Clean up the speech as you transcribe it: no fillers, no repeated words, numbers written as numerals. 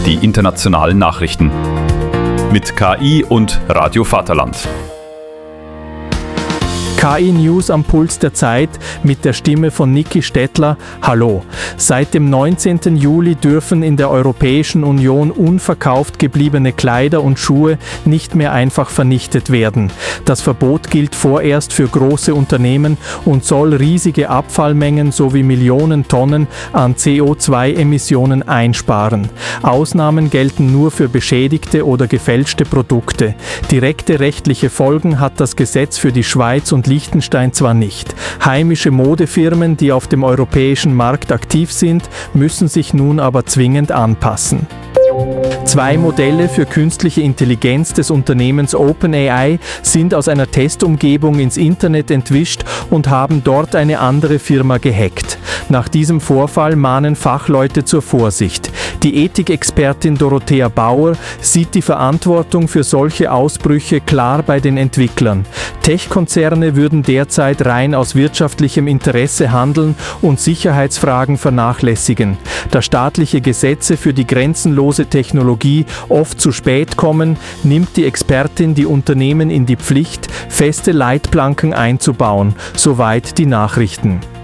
die internationalen Nachrichten. Mit KI und Radio Vaterland. KI News am Puls der Zeit mit der Stimme von Niki Stettler. Hallo. Seit dem 19. Juli dürfen in der Europäischen Union unverkauft gebliebene Kleider und Schuhe nicht mehr einfach vernichtet werden. Das Verbot gilt vorerst für große Unternehmen und soll riesige Abfallmengen sowie Millionen Tonnen an CO2-Emissionen einsparen. Ausnahmen gelten nur für beschädigte oder gefälschte Produkte. Direkte rechtliche Folgen hat das Gesetz für die Schweiz und Liechtenstein zwar nicht. Heimische Modefirmen, die auf dem europäischen Markt aktiv sind, müssen sich nun aber zwingend anpassen. 2 Modelle für künstliche Intelligenz des Unternehmens OpenAI sind aus einer Testumgebung ins Internet entwischt und haben dort eine andere Firma gehackt. Nach diesem Vorfall mahnen Fachleute zur Vorsicht. Die Ethikexpertin Dorothea Bauer sieht die Verantwortung für solche Ausbrüche klar bei den Entwicklern. Tech-Konzerne würden derzeit rein aus wirtschaftlichem Interesse handeln und Sicherheitsfragen vernachlässigen. Da staatliche Gesetze für die grenzenlose Technologie oft zu spät kommen, nimmt die Expertin die Unternehmen in die Pflicht, feste Leitplanken einzubauen. Soweit die Nachrichten.